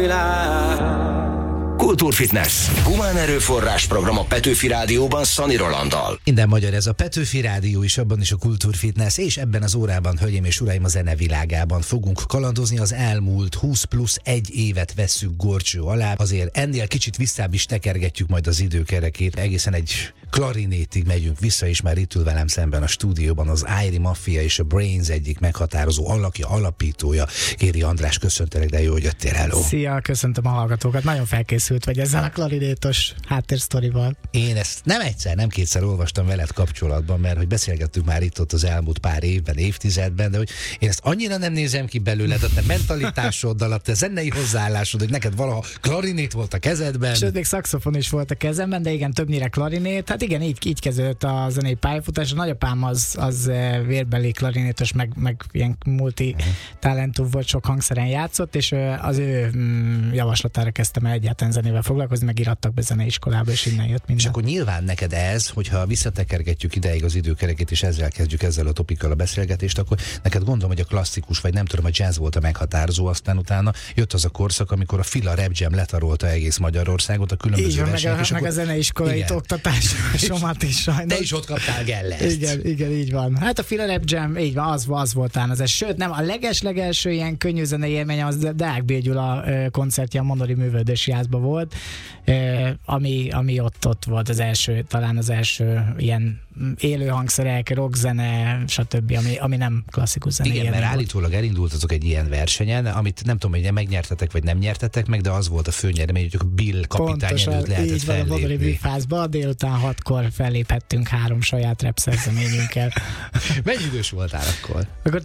Kultúrfitness. Humán erőforrás program a Petőfi Rádióban Szani Rolanddal. Minden magyar, ez a Petőfi Rádió is, abban is a Kultúrfitness, és ebben az órában, hölgyeim és uraim, a zenevilágában fogunk kalandozni. Az elmúlt 20+1 évet vesszük górcső alá. Azért ennél kicsit visszább is tekergetjük majd az időkerekét. Egészen egy klarinétig megyünk vissza, és már itt ül velem szemben a stúdióban az Airy Mafia és a Brains egyik meghatározó alakja, alapítója. Kéri András, köszöntelek, de jó, hogy jöttél, hello. Szia, köszöntöm a hallgatókat. Nagyon felkészült vagy ezzel a klarinétos háttérsztorival. Én ezt nem egyszer, nem kétszer olvastam veled kapcsolatban, mert hogy beszélgettünk már itt-ott az elmúlt pár évben, évtizedben, de hogy én ezt annyira nem nézem ki belőled, a te mentalitásoddal, a te zenei hozzáállásod, hogy neked valaha klarinét volt a kezedben. Sőt, még szaxofon is volt a kezemben, de igen, többnyire klarinét. Hát igen, így kezdődött a zenei pályafutás. A nagyapám az vérbeli klarinétos, meg ilyen multi-talentú volt, sok hangszeren játszott, és az ő javaslatára kezdtem el egyáltalán zenével foglalkozni, meg irattak be zeneiskolába, és innen jött minden. És akkor nyilván neked ez, hogyha visszatekergetjük ideig az időkerekét, és ezzel a topikkal a beszélgetést, akkor neked gondolom, hogy a klasszikus, vagy nem tudom, a jazz volt a meghatározó, aztán utána jött az a korszak, amikor a Fila Rap Jam letarolta egész Magyarországot, a különböző versenyek. Meg a zeneiskolai oktatásomat is sajnos. Te is ott kaptál Gellert. Igen, így van. Hát a Fila Rap Jam, így van, az volt talán az. Sőt, nem, a leges-legelső ilyen könnyű zenei élmény az Deák B. Gyula koncertje a Monori Művődös Jászba volt, ami ott volt talán az első ilyen élő hangszerek, rockzene, stb., ami nem klasszikus zene. Igen, mert állítólag elindultatok egy ilyen versenyen, amit nem tudom, hogy megnyertetek, vagy nem nyertetek meg, de az volt a főnyeremény, hogy a Bill kapitány előtt lehetett így van, a Monori Műfázba, délután 6-kor felléphettünk 3 saját rap szerzeményünkkel. Mennyi idős voltál akkor? Akkor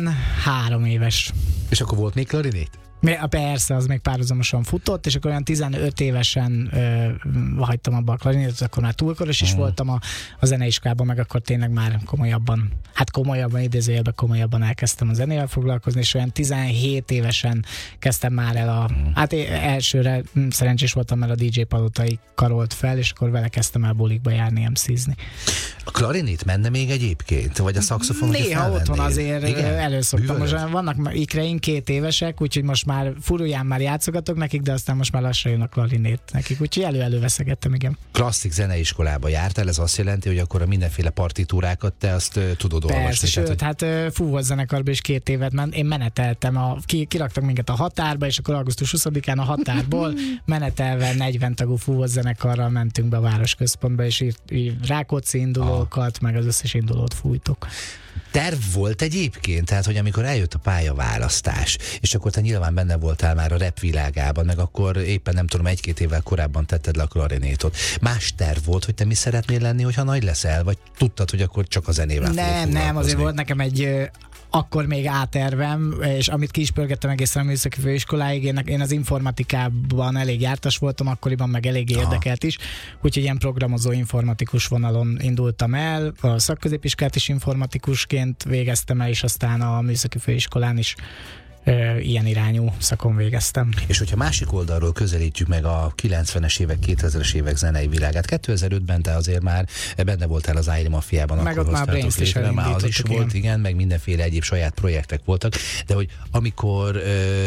13 éves. És akkor volt még klarinét? Persze, az még párhuzamosan futott, és akkor olyan 15 évesen hagytam abba a klarinétot, akkor már túlkoros is voltam a zeneiskolában, meg akkor tényleg már komolyabban idézőjelben komolyabban elkezdtem a zenével foglalkozni, és olyan 17 évesen kezdtem már el hát elsőre szerencsés voltam, mert a DJ Palotai karolt fel, és akkor vele kezdtem el bulikba járni, MC-zni. A klarinét menne még egyébként? Vagy a szaxofon? Néha otthon azért előszoktam. Most vannak ikreink 2 évesek, úgyhogy most már furulján már játszogatok nekik, de aztán most már lassan jön a klarinét nekik, úgyhogy előveszegettem, igen. Klasszik zeneiskolába jártál, ez azt jelenti, hogy akkor a mindenféle partitúrákat te azt tudod olvasni. Persze, sőt, hát fúvós zenekarban is 2 évet én meneteltem, kiraktak minket a Határba, és akkor augusztus 20-án a Határból menetelve 40 tagú fúvós zenekarral mentünk be a városközpontba, és Rákóczi indulókat, meg az összes indulót fújtuk. Terv volt egyébként? Tehát, hogy amikor eljött a pályaválasztás, és akkor te nyilván benne voltál már a rap világában, meg akkor éppen nem tudom, 1-2 évvel korábban tetted le a klarinétot. Más terv volt, hogy te mi szeretnél lenni, hogyha nagy leszel, vagy tudtad, hogy akkor csak a zenével fogok foglalkozni? Nem, azért volt nekem egy akkor még átervem, és amit ki is pörgettem egészen a műszaki főiskoláig, én az informatikában elég jártas voltam, akkoriban meg elég érdekelt is, úgyhogy ilyen programozó informatikus vonalon indultam el, a szakközépiskolát is informatikusként végeztem el, és aztán a műszaki főiskolán is ilyen irányú szakon végeztem. És hogyha másik oldalról közelítjük meg a 90-es évek, 2000-es évek zenei világát, 2005-ben te azért már benne voltál az Airy Mafiában. Meg ott már Brains-t is elindítottuk. Az is volt, igen, meg mindenféle egyéb saját projektek voltak, de hogy amikor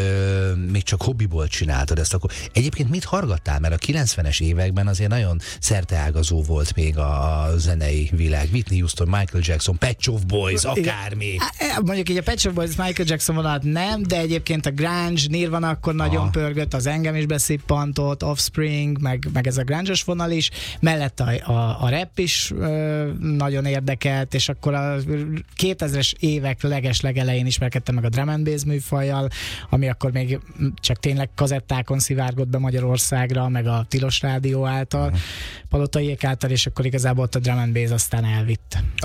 még csak hobbiból csináltad ezt, akkor egyébként mit hallgattál? Mert a 90-es években azért nagyon szerteágazó volt még a zenei világ. Whitney Houston, Michael Jackson, Pet Shop Boys, akármi. Mondjuk így a Pet Shop Boys, Michael Jackson vonalat nem, de egyébként a grunge, Nirvana akkor nagyon pörgött, az engem is beszippantott, Offspring, meg ez a grunge-os vonal is, mellett a rap is nagyon érdekelt, és akkor a 2000-es évek legelején ismerkedtem meg a drum and bass műfajjal, ami akkor még csak tényleg kazettákon szivárgott be Magyarországra, meg a Tilos Rádió által, Palotaiék által, és akkor igazából ott a drum and bass aztán elvitt.